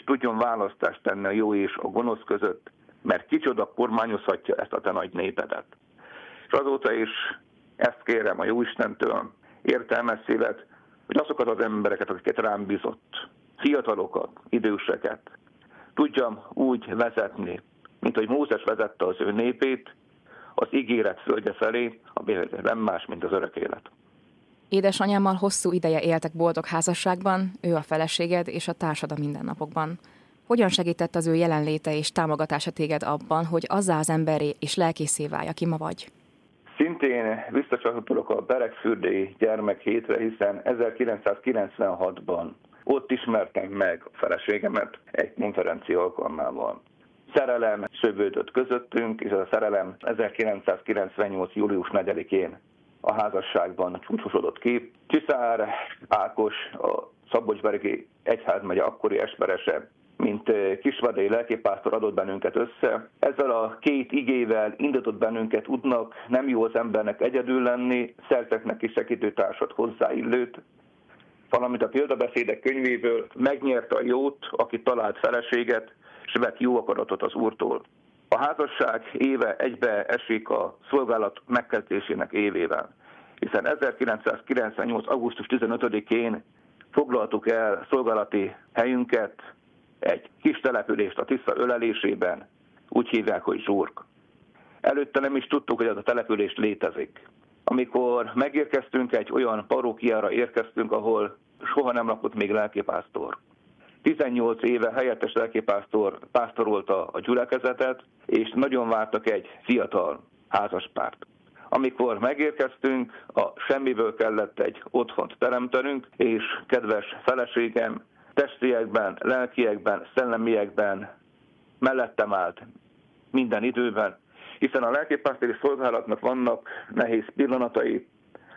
tudjon választást tenni a jó és a gonosz között, mert kicsoda kormányozhatja ezt a te nagy népedet. És azóta is ezt kérem a Jóistentől, értelmes szívet, hogy azokat az embereket, akiket rám bízott, fiatalokat, időseket, tudjam úgy vezetni, mint hogy Mózes vezette az ő népét, az ígéret földje felé, ami nem más, mint az örök élet. Édesanyámmal hosszú ideje éltek boldog házasságban, ő a feleséged és a társad a mindennapokban. Hogyan segített az ő jelenléte és támogatása téged abban, hogy azzá az emberré és lelkészé válj, aki ma vagy? Szintén visszacsatolok a Beregfürdei gyermekhétre, hiszen 1996-ban ott ismertem meg a feleségemet egy konferencia alkalmával. Szerelem szövődött közöttünk, és ez a szerelem 1998. július 4-én a házasságban csúcsosodott ki. Csiszár Ákos, a Szabolcsberegi egyházmegye akkori esperese, mint kisvadai lelkipásztor adott bennünket össze. Ezzel a két igével indított bennünket útnak, nem jó az embernek egyedül lenni, szerzeknek is segítőtársat hozzáillőt, valamint a példabeszédek könyvéből megnyerte a jót, aki talált feleséget, és vett jó akaratot az Úrtól. A házasság éve egybe esik a szolgálat megkezdésének évével, hiszen 1998. augusztus 15-én foglaltuk el szolgálati helyünket, egy kis települést a Tisza ölelésében, úgy hívják, hogy Zsurk. Előtte nem is tudtuk, hogy ez a település létezik. Amikor megérkeztünk, egy olyan parókiára érkeztünk, ahol soha nem lakott még lelkipásztor. 18 éve helyettes lelkipásztor pásztorolta a gyülekezetet, és nagyon vártak egy fiatal házaspárt. Amikor megérkeztünk, a semmiből kellett egy otthont teremtenünk, és kedves feleségem testiekben, lelkiekben, szellemiekben mellettem állt minden időben, hiszen a lelkipásztori szolgálatnak vannak nehéz pillanatai,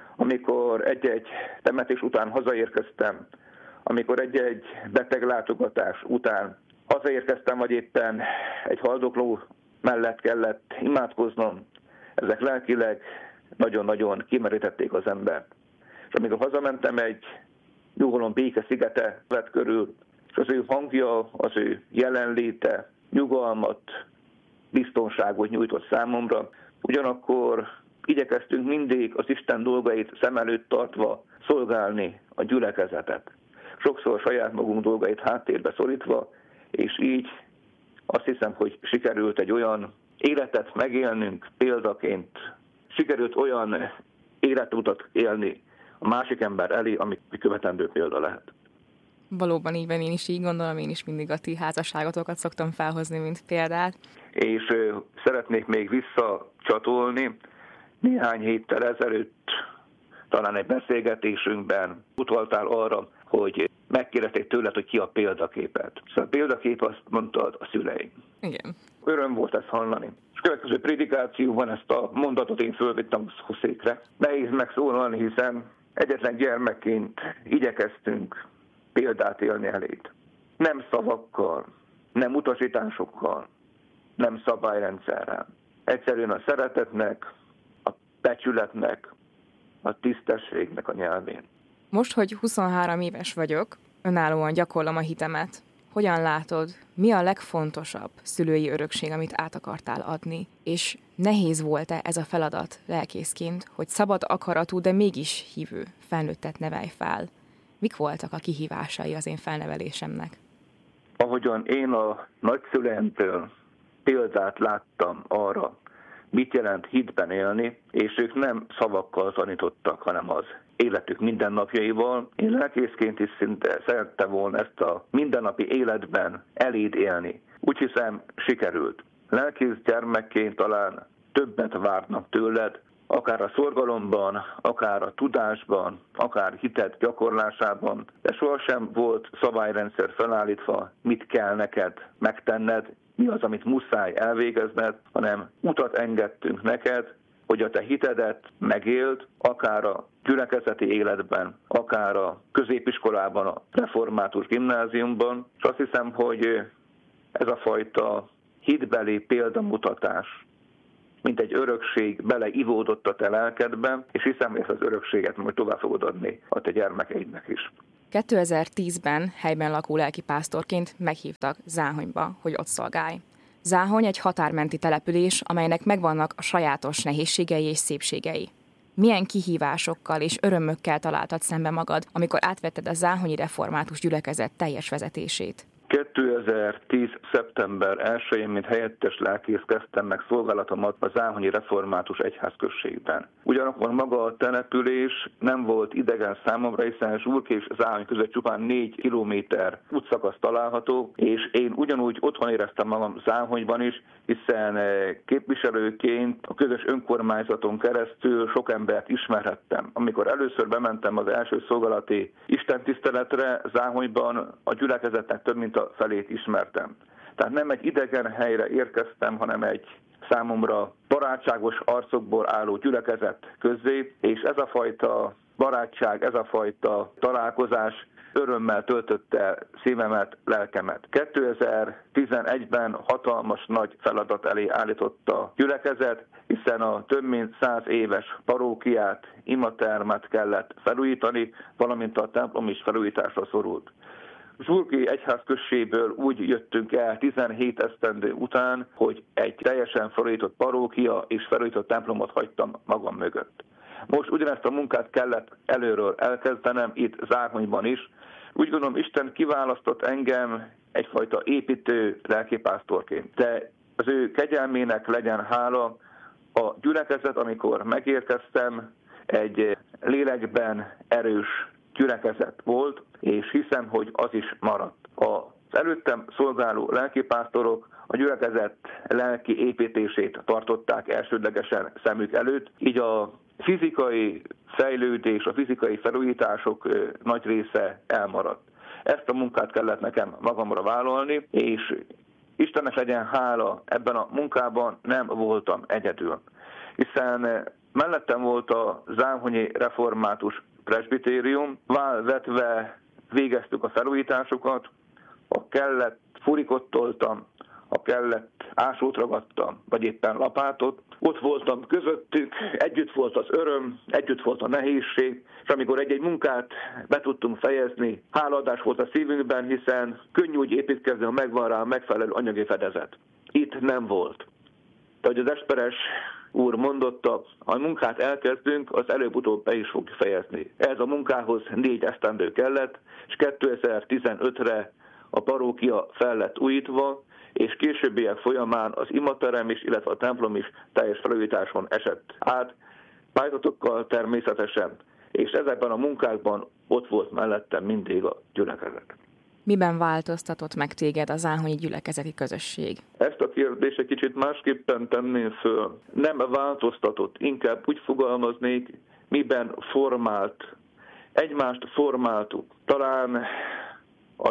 amikor egy-egy temetés után hazaérkeztem, amikor egy-egy beteglátogatás után hazaérkeztem, vagy éppen egy haldokló mellett kellett imádkoznom, ezek lelkileg nagyon-nagyon kimerítették az embert. És amikor hazamentem, egy nyugalom béke szigete vett körül, és az ő hangja, az ő jelenléte nyugalmat, biztonságot nyújtott számomra. Ugyanakkor igyekeztünk mindig az Isten dolgait szem előtt tartva szolgálni a gyülekezetet. Sokszor saját magunk dolgait háttérbe szorítva, és így azt hiszem, hogy sikerült egy olyan életet megélnünk példaként, sikerült olyan életutat élni a másik ember elé, ami követendő példa lehet. Valóban így van, én is így gondolom, én is mindig a ti házasságotokat szoktam felhozni, mint példát. És szeretnék még visszacsatolni. Néhány héttel ezelőtt talán egy beszélgetésünkben utaltál arra, hogy megkérdezték tőled, hogy ki a példaképed. Szóval a példakép azt mondtad a szüleim. Igen. Öröm volt ezt hallani. És következő prédikációban ezt a mondatot én fölvittem a székre. Nehéz megszólalni, hiszen egyetlen gyermekként igyekeztünk példát élni eléd. Nem szavakkal, nem utasításokkal, nem szabályrendszerrel. Egyszerűen a szeretetnek, a becsületnek, a tisztességnek a nyelvén. Most, hogy 23 éves vagyok, önállóan gyakorlom a hitemet. Hogyan látod, mi a legfontosabb szülői örökség, amit át akartál adni? És nehéz volt-e ez a feladat lelkészként, hogy szabad akaratú, de mégis hívő felnőttet nevelj fel? Mik voltak a kihívásai az én felnevelésemnek? Ahogyan én a nagyszüleimtől példát láttam arra, mit jelent hitben élni, és ők nem szavakkal tanítottak, hanem az életük mindennapjaival. Én lelkészként is szinte szerettem volna ezt a mindennapi életben eléd élni. Úgy hiszem, sikerült. Lelkész gyermekként talán többet várnak tőled, akár a szorgalomban, akár a tudásban, akár hited gyakorlásában, de sohasem volt szabályrendszer felállítva, mit kell neked megtenned, mi az, amit muszáj elvégezned, hanem utat engedtünk neked, hogy a te hitedet megéld, akár a gyülekezeti életben, akár a középiskolában, a református gimnáziumban, és azt hiszem, hogy ez a fajta hitbeli példamutatás, mint egy örökség beleivódott a te lelkedbe, és hiszem, hogy ezt az örökséget majd tovább fogod adni a te gyermekeidnek is. 2010-ben helyben lakó lelkipásztorként meghívtak Záhonyba, hogy ott szolgálj. Záhony egy határmenti település, amelynek megvannak a sajátos nehézségei és szépségei. Milyen kihívásokkal és örömökkel találtad szembe magad, amikor átvetted a záhonyi református gyülekezet teljes vezetését? 2010. szeptember 1-én, mint helyettes lelkész kezdtem meg szolgálatomat a záhonyi református egyházközségben. Ugyanakkor maga a település nem volt idegen számomra, hiszen Zsurk és Záhony között csupán 4 kilométer útszakasz található, és én ugyanúgy otthon éreztem magam Záhonyban is, hiszen képviselőként a közös önkormányzaton keresztül sok embert ismerhettem. Amikor először bementem az első szolgálati istentiszteletre, Záhonyban a gyülekezetnek több mint a felét ismertem. Tehát nem egy idegen helyre érkeztem, hanem egy számomra barátságos arcokból álló gyülekezet közzé, és ez a fajta barátság, ez a fajta találkozás örömmel töltötte szívemet, lelkemet. 2011-ben hatalmas nagy feladat elé állított a gyülekezet, hiszen a több mint 100 éves parókiát, imatermet kellett felújítani, valamint a templom is felújításra szorult. Zsurki egyházközségből úgy jöttünk el 17 esztendő után, hogy egy teljesen felújított parókia és felújított templomot hagytam magam mögött. Most ugyanezt a munkát kellett előről elkezdenem, itt Záhonyban is. Úgy gondolom, Isten kiválasztott engem egyfajta építő lelkipásztorként. De az ő kegyelmének legyen hála, a gyülekezet, amikor megérkeztem, egy lélekben erős gyülekezet volt, és hiszem, hogy az is maradt. Az előttem szolgáló lelkipásztorok a gyülekezet lelki építését tartották elsődlegesen szemük előtt, így a fizikai fejlődés, a fizikai felújítások nagy része elmaradt. Ezt a munkát kellett nekem magamra vállalni, és Istennek legyen hála, ebben a munkában nem voltam egyedül. Hiszen mellettem volt a záhonyi református presbitérium, válvetve végeztük a felújításokat, ha kellett, furikot toltam, ha kellett, ásót ragadtam, vagy éppen lapátot. Ott voltam közöttük, együtt volt az öröm, együtt volt a nehézség, és amikor egy-egy munkát be tudtunk fejezni, hálaadás volt a szívünkben, hiszen könnyű úgy építkezni, ha megvan rá a megfelelő anyagi fedezet. Itt nem volt. De hogy az Esperes úr mondotta, ha a munkát elkezdünk, az előbb-utóbb be is fogjuk fejezni. Ez a munkához 4 esztendő kellett, és 2015-re a parókia fel lett újítva, és későbbiek folyamán az imaterem is, illetve a templom is teljes felújításon esett át, pályázatokkal természetesen, és ezekben a munkákban ott volt mellettem mindig a gyülekezet. Miben változtatott meg téged a záhonyi gyülekezeti közösség? Ezt a kérdést egy kicsit másképpen tenném föl. Nem változtatott, inkább úgy fogalmaznék, miben formált. Egymást formáltuk. Talán az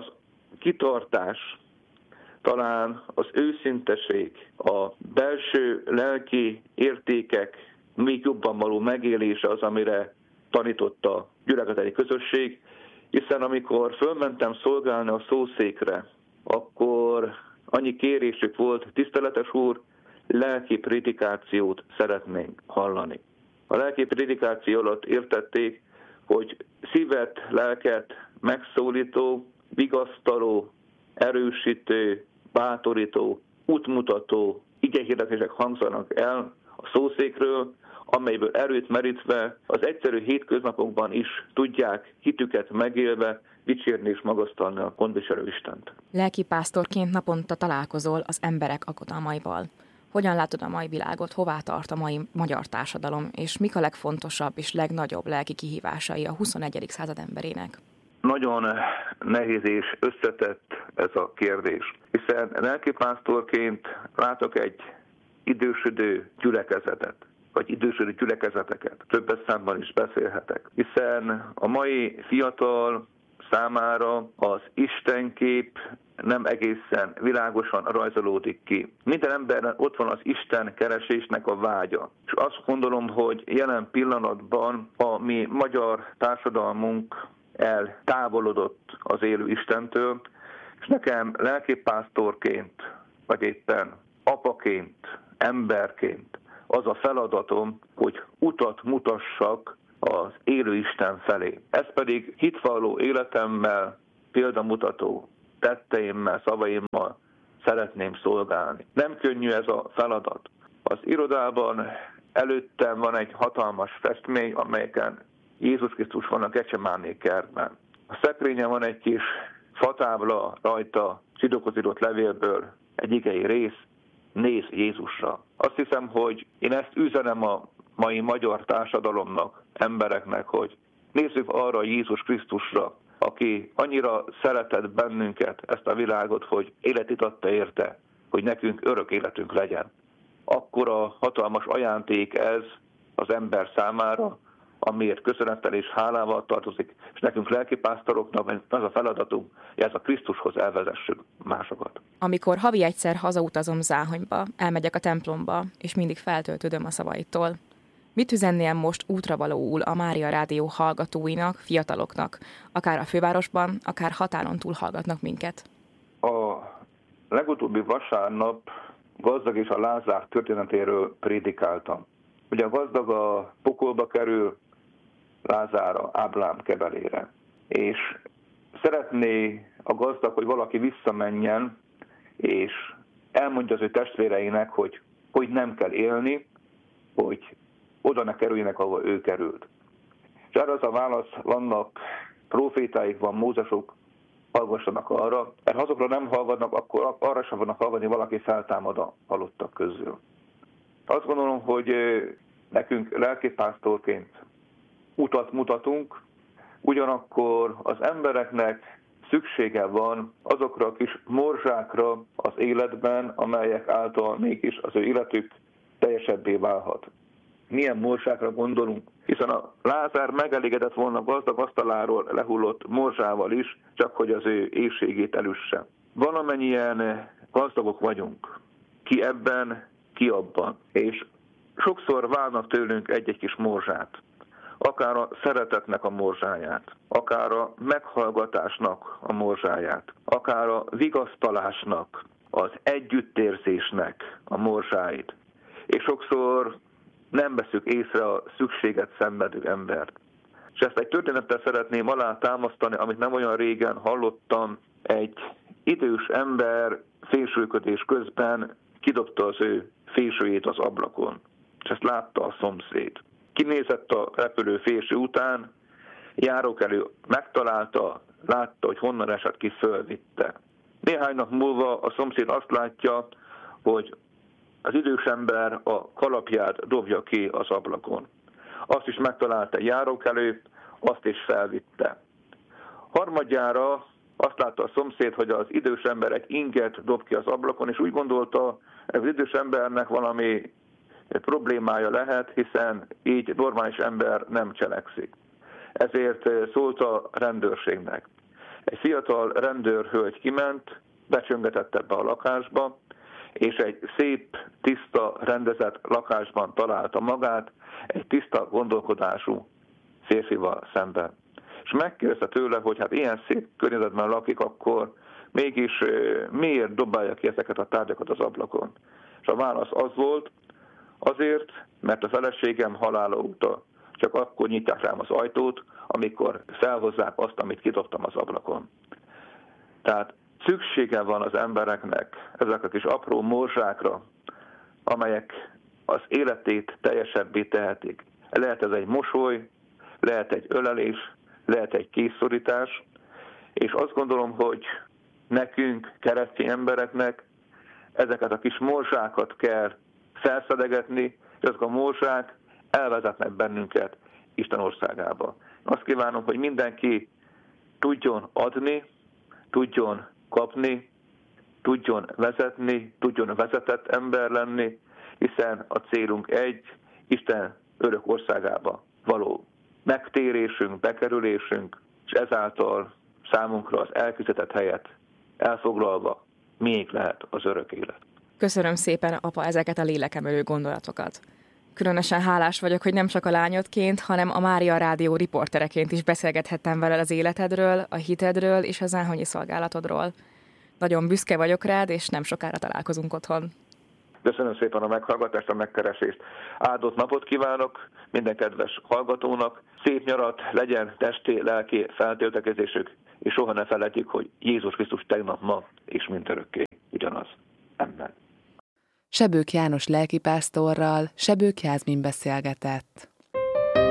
kitartás, talán az őszinteség, a belső lelki értékek még jobban való megélése az, amire tanított a gyülekezeti közösség, hiszen amikor fölmentem szolgálni a szószékre, akkor annyi kérésük volt, tiszteletes úr, lelki prédikációt szeretnénk hallani. A lelki prédikáció alatt értették, hogy szívet, lelket megszólító, vigasztaló, erősítő, bátorító, útmutató igehirdetések hangzanak el a szószékről, amelyből erőt merítve az egyszerű hétköznapokban is tudják hitüket megélve dicsérni és magasztalni a gondviselő Istent. Lelkipásztorként naponta találkozol az emberek aggodalmaival. Hogyan látod a mai világot, hová tart a mai magyar társadalom, és mik a legfontosabb és legnagyobb lelki kihívásai a 21. század emberének? Nagyon nehéz és összetett ez a kérdés, hiszen lelkipásztorként látok egy idősödő gyülekezetet, vagy idősödő gyülekezeteket. Többes számban is beszélhetek. Hiszen a mai fiatal számára az istenkép nem egészen világosan rajzolódik ki. Minden emberben ott van az Isten keresésnek a vágya. És azt gondolom, hogy jelen pillanatban a mi magyar társadalmunk eltávolodott az élő Istentől, és nekem lelkipásztorként, vagy éppen apaként, emberként az a feladatom, hogy utat mutassak a az élő Isten felé. Ez pedig hitvalló életemmel, példamutató tetteimmel, szavaimmal szeretném szolgálni. Nem könnyű ez a feladat. Az irodában előttem van egy hatalmas festmény, amelyeken Jézus Krisztus van a Gecsemáné kertben. A szekrényen van egy kis fatábla, rajta csidokozított levélből egy igei rész, néz Jézusra. Azt hiszem, hogy én ezt üzenem a mai magyar társadalomnak, embereknek, hogy nézzük arra Jézus Krisztusra, aki annyira szeretett bennünket, ezt a világot, hogy életét adta érte, hogy nekünk örök életünk legyen. Akkora hatalmas ajándék ez az ember számára, amiért köszönettel és hálával tartozik, és nekünk lelkipásztoroknak az a feladatunk, hogy ez a Krisztushoz elvezessük másokat. Amikor havi egyszer hazautazom Záhonyba, elmegyek a templomba, és mindig feltöltődöm a szavaitól. Mit üzennél most útravalóul a Mária Rádió hallgatóinak, fiataloknak, akár a fővárosban, akár határon túl hallgatnak minket? A legutóbbi vasárnap Gazdag és a Lázár történetéről prédikáltam. Ugye a gazdag a pokolba kerül, Lázár a Ábrám kebelére. És szeretné a gazdag, hogy valaki visszamenjen, és elmondja az ő testvéreinek, hogy nem kell élni, hogy oda ne kerüljenek, ahol ő került. És erre az a válasz, vannak profétáik, van Mózesok, hallgassanak arra, mert ha azokra nem hallgatnak, akkor arra sem vannak hallgatni, valaki feltámad a halottak közül. Azt gondolom, hogy nekünk lelkipásztorként utat mutatunk, ugyanakkor az embereknek szüksége van azokra a kis morzsákra az életben, amelyek által mégis az ő életük teljesebbé válhat. Milyen morzsákra gondolunk? Hiszen a Lázár megelégedett volna gazdag asztaláról lehullott morzsával is, csak hogy az ő éhségét elüsse. Valamennyien gazdagok vagyunk. Ki ebben, ki abban. És sokszor válnak tőlünk egy-egy kis morzsát. Akár a szeretetnek a morzsáját, akár a meghallgatásnak a morzsáját, akár a vigasztalásnak, az együttérzésnek a morzsáit. És sokszor nem veszük észre a szükséget szenvedő embert. És ezt egy történettel szeretném alátámasztani, amit nem olyan régen hallottam. Egy idős ember fésülködés közben kidobta az ő fésőjét az ablakon. És ezt látta a szomszéd. Kinézett a repülő fésű után, járókelő megtalálta, látta, hogy honnan esett ki, fölvitte. Néhány nap múlva a szomszéd azt látja, hogy az idős ember a kalapját dobja ki az ablakon. Azt is megtalálta egy járókelő, azt is felvitte. Harmadjára azt látta a szomszéd, hogy az idős ember egy inget dob ki az ablakon, és úgy gondolta, hogy az idős embernek valami problémája lehet, hiszen így normális ember nem cselekszik. Ezért szólt a rendőrségnek. Egy fiatal rendőrhölgy kiment, becsöngetett ebbe a lakásba, és egy szép, tiszta, rendezett lakásban találta magát, egy tiszta gondolkodású férfival szemben. És megkérdezte tőle, hogy hát ilyen szép környezetben lakik, akkor mégis miért dobálja ki ezeket a tárgyakat az ablakon? És a válasz az volt, azért, mert a feleségem halála óta csak akkor nyitják rám az ajtót, amikor felhozzák azt, amit kidobtam az ablakon. Tehát szüksége van az embereknek ezek a kis apró morzsákra, amelyek az életét teljesebbé tehetik. Lehet ez egy mosoly, lehet egy ölelés, lehet egy kézszorítás, és azt gondolom, hogy nekünk, keresztény embereknek ezeket a kis morzsákat kell felszedegetni, és azok a morzsák elvezetnek bennünket Isten országába. Azt kívánom, hogy mindenki tudjon adni, tudjon kapni, tudjon vezetni, tudjon vezetett ember lenni, hiszen a célunk egy, Isten örök országába való megtérésünk, bekerülésünk, és ezáltal számunkra az elküldetett helyet elfoglalva miénk lehet az örök élet. Köszönöm szépen, apa, ezeket a lélekemelő gondolatokat. Különösen hálás vagyok, hogy nem csak a lányodként, hanem a Mária Rádió riportereként is beszélgethettem veled az életedről, a hitedről és a záhonyi szolgálatodról. Nagyon büszke vagyok rád, és nem sokára találkozunk otthon. Köszönöm szépen a meghallgatást, a megkeresést. Áldott napot kívánok minden kedves hallgatónak. Szép nyarat, legyen testi, lelki feltöltekezésük, és soha ne felejtjük, hogy Jézus Krisztus tegnap, ma és mindörökké ugyanaz. Amen. Sebők János lelkipásztorral Sebők Jászmin beszélgetett.